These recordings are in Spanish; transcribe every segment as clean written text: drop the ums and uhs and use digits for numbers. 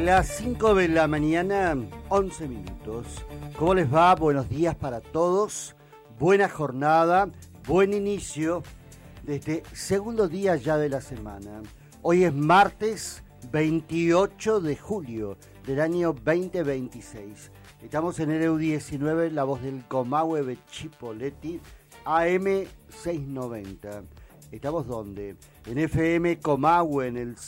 Las 5 de la mañana, 11 minutos. ¿Cómo les va? Buenos días para todos. Buena jornada, buen inicio de este segundo día ya de la semana. Hoy es martes 28 de julio del año 2026. Estamos en el EU19, La Voz del Comahue de Chipoleti, AM 690. ¿Estamos dónde? En FM Comahue, en el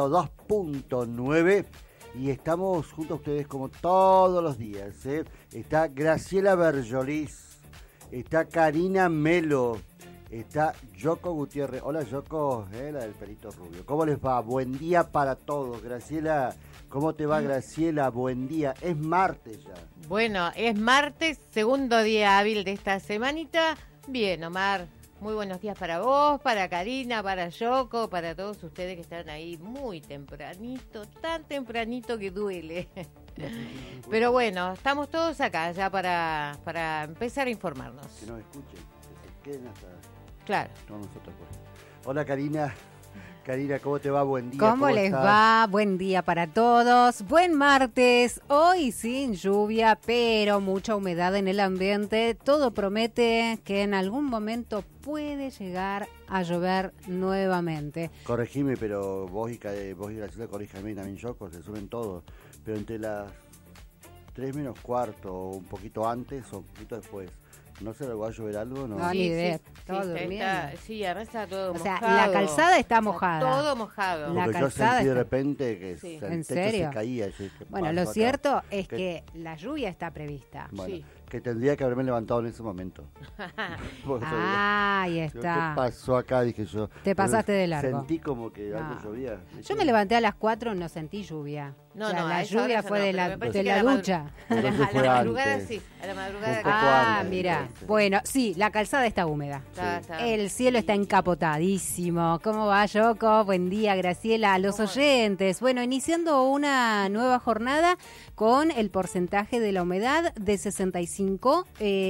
102.9, y estamos junto a ustedes como todos los días, ¿eh? Está Graciela Berjolis, está Karina Melo, está Yoko Gutiérrez. Hola Yoko, la del pelito rubio. ¿Cómo les va? Buen día para todos. Graciela, ¿cómo te va, Graciela? Buen día. Es martes ya. Bueno, es martes, segundo día hábil de esta semanita. Bien, Omar. Muy buenos días para vos, para Karina, para Yoko, para todos ustedes que están ahí muy tempranito, tan tempranito que duele. Pero bueno, estamos todos acá ya para empezar a informarnos. Que nos escuchen, que se queden hasta... Claro. No, nosotros, pues. Hola Karina. Karina, ¿cómo te va? Buen día. ¿Cómo les estás? va? Buen día para todos. Buen martes. Hoy sin lluvia, pero mucha humedad en el ambiente. Todo promete que en algún momento puede llegar a llover nuevamente. Corregime, pero vos y Graciela, corríjame, también Yoko, se suben todos. Pero entre las 3 menos cuarto, o un poquito antes o un poquito después, ¿no se le va a llover algo? No, Ni idea. Sí, Todo durmiendo. sí, además está todo O mojado. sea, la calzada está mojada. Todo mojado. La porque yo calzada sentí de está- repente que Sí. el ¿En techo serio? se caía. Yo dije, ¿qué Bueno, pasó lo acá? cierto es Que- que la lluvia está prevista. Bueno, Sí. que tendría que haberme levantado en ese momento. Vos Ahí ¿qué está. pasó acá? Dije yo. Te pasaste de largo. Sentí como que algo No. llovía. Yo me levanté a las 4 y no sentí lluvia. No, O sea, no, a la esa hora lluvia ya fue no, de pero la, me parece de que la a la ducha. A Entonces la fue madrugada antes. sí, a la madrugada. Un poco Ah, antes, mira. entonces. Bueno, sí, la calzada está húmeda. Está. El cielo está encapotadísimo. ¿Cómo va, Yoko? Buen día, Graciela. A los ¿Cómo va? oyentes. Bueno, iniciando una nueva jornada con el porcentaje de la humedad de 65,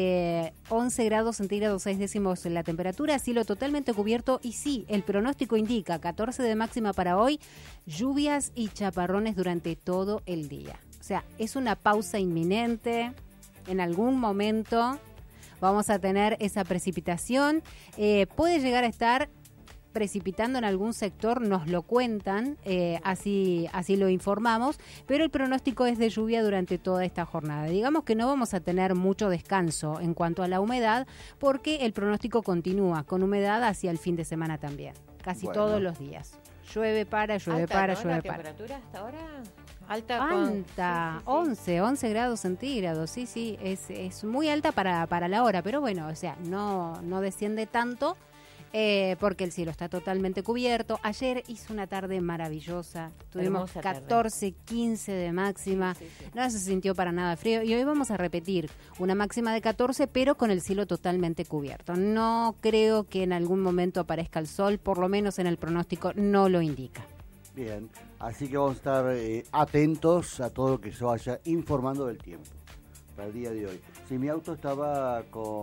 11 grados centígrados, 6 décimos en la temperatura, cielo totalmente cubierto. Y sí, el pronóstico indica 14 de máxima para hoy, lluvias y chaparrones durante todo el día. O sea, es una pausa inminente. En algún momento vamos a tener esa precipitación. Puede llegar a estar precipitando en algún sector, nos lo cuentan, así lo informamos, pero el pronóstico es de lluvia durante toda esta jornada. Digamos que no vamos a tener mucho descanso en cuanto a la humedad, porque el pronóstico continúa con humedad hacia el fin de semana también, casi Bueno. todos los días. Llueve para, llueve Alta, para, ¿no? llueve ¿La para. temperatura hasta ahora? Alta. Alta, Sí, sí, sí. 11 grados centígrados, sí, es muy alta para la hora, pero bueno, o sea, no desciende tanto porque el cielo está totalmente cubierto. Ayer hizo una tarde maravillosa, tuvimos Hermosa tarde. 14, 15 de máxima, Sí, sí. no se sintió para nada frío y hoy vamos a repetir una máxima de 14, pero con el cielo totalmente cubierto. No creo que en algún momento aparezca el sol, por lo menos en el pronóstico no lo indica. Bien, así que vamos a estar atentos a todo lo que se vaya informando del tiempo para el día de hoy. Si mi auto estaba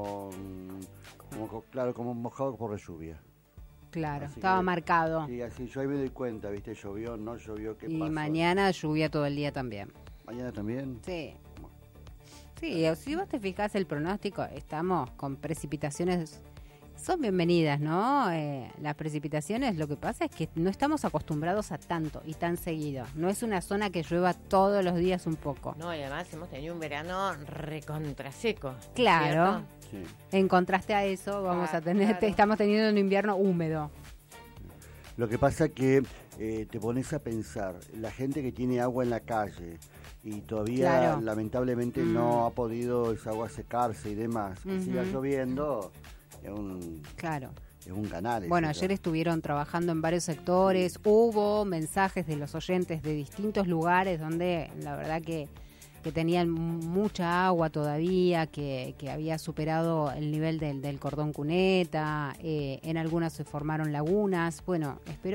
como mojado por la lluvia. Claro, Así estaba que- marcado. Sí, así yo ahí me doy cuenta, ¿viste? Llovió, no llovió, ¿qué Y pasó? mañana lluvia todo el día también. ¿Mañana también? Sí. Sí, si vos te fijás el pronóstico, estamos con precipitaciones, son bienvenidas, ¿no? Las precipitaciones, lo que pasa es que no estamos acostumbrados a tanto y tan seguido. No es una zona que llueva todos los días un poco. No, y además hemos tenido un verano recontraseco. Claro. Sí. En contraste a eso, vamos a tener, Claro. estamos teniendo un invierno húmedo. Lo que pasa es que te pones a pensar, la gente que tiene agua en la calle y todavía Claro. lamentablemente no ha podido esa agua secarse y demás, que siga Ujú. lloviendo, es un Claro. canal. Bueno, eso, ayer estuvieron trabajando en varios sectores, hubo mensajes de los oyentes de distintos lugares donde la verdad que tenían mucha agua todavía, que había superado el nivel del cordón cuneta, en algunas se formaron lagunas. Bueno, espero